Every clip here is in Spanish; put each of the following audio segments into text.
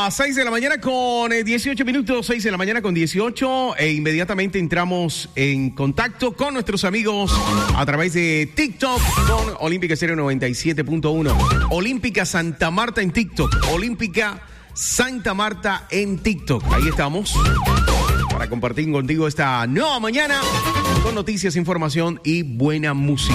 las 6 de la mañana con 18 minutos, 6 de la mañana con 18, e inmediatamente entramos en contacto con nuestros amigos a través de TikTok con Olímpica Estéreo 97.1. Olímpica Santa Marta en TikTok. Olímpica Santa Marta en TikTok. Ahí estamos para compartir contigo esta nueva mañana con noticias, información y buena música.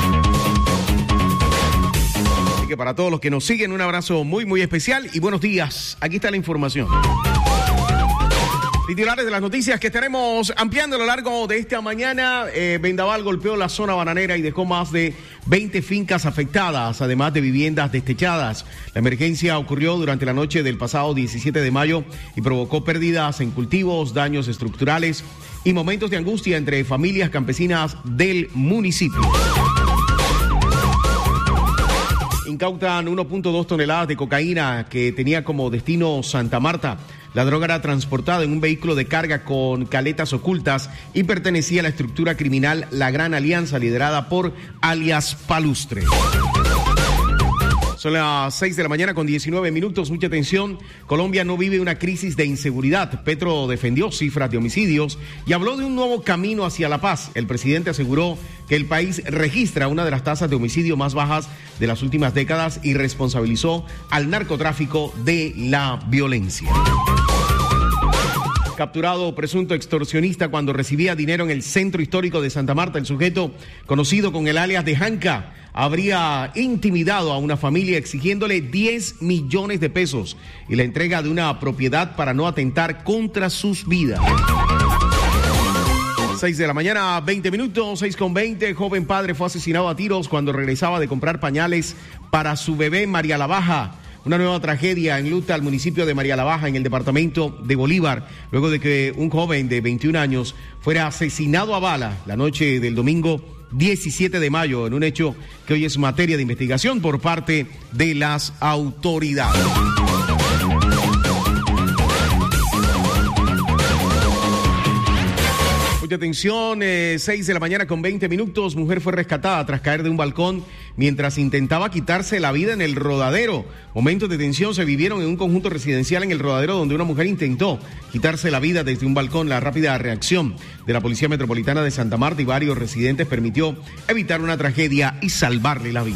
Que para todos los que nos siguen, un abrazo muy, muy especial y buenos días. Aquí está la información. Titulares de las noticias que estaremos ampliando a lo largo de esta mañana. Vendaval golpeó la zona bananera y dejó más de 20 fincas afectadas, además de viviendas destechadas. La emergencia ocurrió durante la noche del pasado 17 de mayo y provocó pérdidas en cultivos, daños estructurales y momentos de angustia entre familias campesinas del municipio. Incautan 1.2 toneladas de cocaína que tenía como destino Santa Marta. La droga era transportada en un vehículo de carga con caletas ocultas y pertenecía a la estructura criminal La Gran Alianza, liderada por alias Palustre. Son las 6 de la mañana con 19 minutos. Mucha atención. Colombia no vive una crisis de inseguridad. Petro defendió cifras de homicidios y habló de un nuevo camino hacia la paz. El presidente aseguró que el país registra una de las tasas de homicidio más bajas de las últimas décadas y responsabilizó al narcotráfico de la violencia. Capturado presunto extorsionista cuando recibía dinero en el centro histórico de Santa Marta. El sujeto, conocido con el alias de Janca, habría intimidado a una familia exigiéndole 10 millones de pesos y la entrega de una propiedad para no atentar contra sus vidas. 6 de la mañana, 20 minutos, 6:20. Joven padre fue asesinado a tiros cuando regresaba de comprar pañales para su bebé María la Baja. Una nueva tragedia enluta al municipio de María la Baja en el departamento de Bolívar, luego de que un joven de 21 años fuera asesinado a bala la noche del domingo 17 de mayo en un hecho que hoy es materia de investigación por parte de las autoridades. Mucha atención, 6 de la mañana con 20 minutos. Mujer fue rescatada tras caer de un balcón mientras intentaba quitarse la vida en el Rodadero. Momentos de tensión se vivieron en un conjunto residencial en el Rodadero donde una mujer intentó quitarse la vida desde un balcón. La rápida reacción de la Policía Metropolitana de Santa Marta y varios residentes permitió evitar una tragedia y salvarle la vida.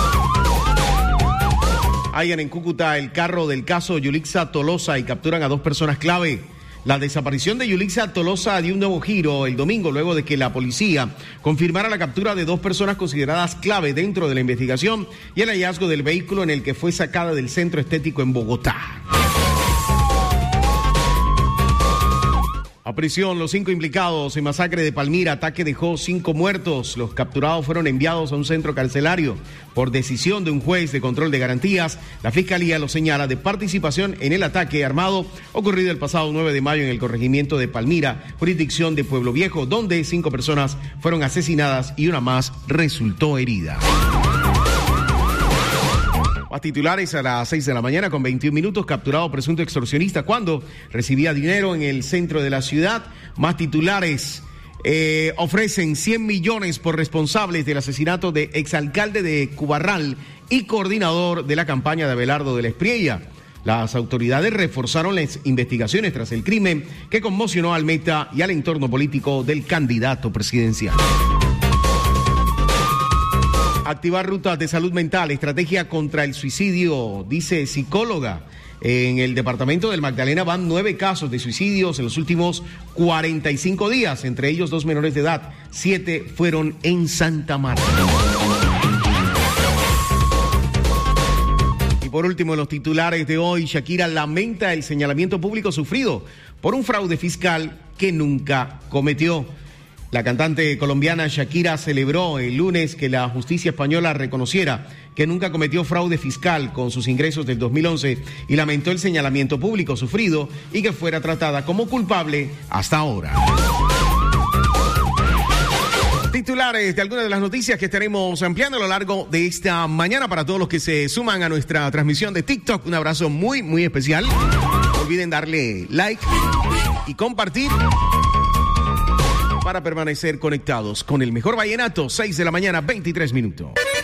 Hallan en Cúcuta el carro del caso Yulixa Tolosa y capturan a 2 personas clave. La desaparición de Yulixa Tolosa dio un nuevo giro el domingo luego de que la policía confirmara la captura de 2 personas consideradas clave dentro de la investigación y el hallazgo del vehículo en el que fue sacada del centro estético en Bogotá. A prisión los 5 implicados en masacre de Palmira. Ataque dejó 5 muertos. Los capturados fueron enviados a un centro carcelario por decisión de un juez de control de garantías. La fiscalía los señala de participación en el ataque armado ocurrido el pasado 9 de mayo en el corregimiento de Palmira, jurisdicción de Pueblo Viejo, donde 5 personas fueron asesinadas y una más resultó herida. Más titulares a las 6 de la mañana con 21 minutos. Capturado presunto extorsionista cuando recibía dinero en el centro de la ciudad. Más titulares. Ofrecen 100 millones por responsables del asesinato de exalcalde de Cubarral y coordinador de la campaña de Abelardo de la Espriella. Las autoridades reforzaron las investigaciones tras el crimen que conmocionó al Meta y al entorno político del candidato presidencial. Activar rutas de salud mental, estrategia contra el suicidio, dice psicóloga. En el departamento del Magdalena van 9 casos de suicidios en los últimos 45 días, entre ellos 2 menores de edad, 7 fueron en Santa Marta. Y por último, en los titulares de hoy, Shakira lamenta el señalamiento público sufrido por un fraude fiscal que nunca cometió. La cantante colombiana Shakira celebró el lunes que la justicia española reconociera que nunca cometió fraude fiscal con sus ingresos del 2011 y lamentó el señalamiento público sufrido y que fuera tratada como culpable hasta ahora. Titulares de algunas de las noticias que estaremos ampliando a lo largo de esta mañana para todos los que se suman a nuestra transmisión de TikTok. Un abrazo muy, muy especial. No olviden darle like y compartir para permanecer conectados con el mejor vallenato. 6 de la mañana, 23 minutos.